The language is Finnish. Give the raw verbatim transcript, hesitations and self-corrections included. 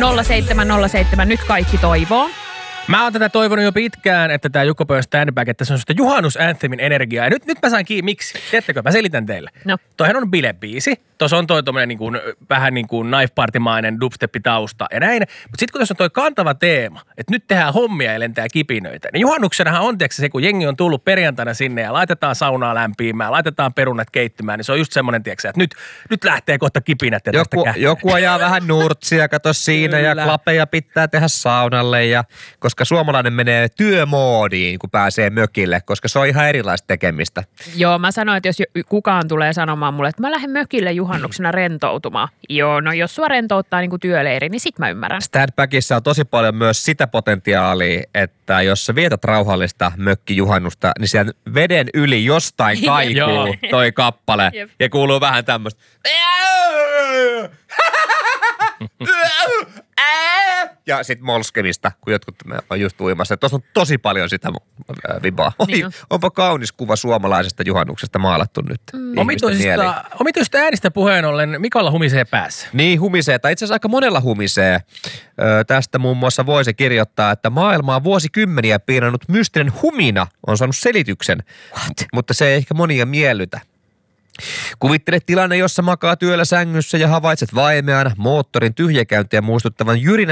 nolla seitsemän nolla seitsemän, nyt kaikki toivoo. Mä oon tätä toivonut jo pitkään, että tää Jukka Pöön standback, että se on sitä juhannus-anthemin energiaa. Ja nyt, nyt mä sain kiinni, miksi? Tiedättekö, mä selitän teille. No. Toihan on bilebiisi. Tuossa on toi tommonen niin kuin, vähän niin kuin knife party-mainen dubstep-tausta ja näin. Mutta sitten kun tuossa on toi kantava teema, että nyt tehdään hommia ja lentää kipinöitä, niin juhannuksenahan on tiiäksä, se, kun jengi on tullut perjantaina sinne ja laitetaan saunaa lämpiimään, laitetaan perunat keittymään, niin se on just semmoinen, tiiäksä, että nyt, nyt lähtee kohta kipinät ja tästä Joku, joku ajaa vähän nurtsia, kato siinä, ja Kyllä. klapeja pitää tehdä saunalle, ja koska suomalainen menee työmoodiin, kun pääsee mökille, koska se on ihan erilaista tekemistä. Joo, mä sanoin, että jos jo- kukaan tulee sanomaan mulle, että mä lähden mökille juhannuksena rentoutumaan. Joo, no jos sua rentouttaa niin kuin työleiri, niin sit mä ymmärrän. Standbackissa on tosi paljon myös sitä potentiaalia, että jos sä vietät rauhallista mökkijuhannusta, niin siellä veden yli jostain kaikuu Joo. toi kappale, Jep. ja kuuluu vähän tämmöistä. Ja sit molskemista, kun jotkut on just uimassa. Tuossa on tosi paljon sitä äh, vibaa. Oi, Niin on. onpa kaunis kuva suomalaisesta juhannuksesta maalattu nyt. Mm. Omituisista, omituisista äänistä puheen ollen Mikolla humisee päässä. Niin humisee, tai itse asiassa aika monella humisee. Ö, tästä muun muassa voisi kirjoittaa, että maailmaa vuosikymmeniä piinannut mystinen humina on saanut selityksen. What? Mutta se ei ehkä monia miellytä. Kuvittele tilanne, jossa makaa työllä sängyssä ja havaitset vaimean moottorin tyhjäkäyntiä muistuttavan jyrinän